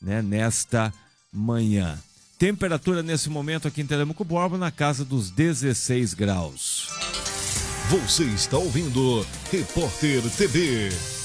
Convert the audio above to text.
né, nesta manhã. Temperatura nesse momento aqui em Telemaco Borba na casa dos 16 graus. Você está ouvindo Repórter TV.